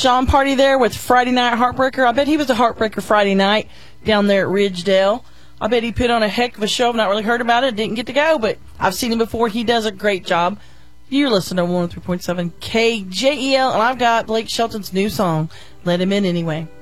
Sean Party there with Friday Night Heartbreaker. I bet he was a Heartbreaker Friday night down there at Ridgedale. I bet he put on a heck of a show. I've not really heard about it. Didn't get to go, but I've seen him before. He does a great job. You're listening to 103.7 KJEL, and I've got Blake Shelton's new song, Let Him In Anyway.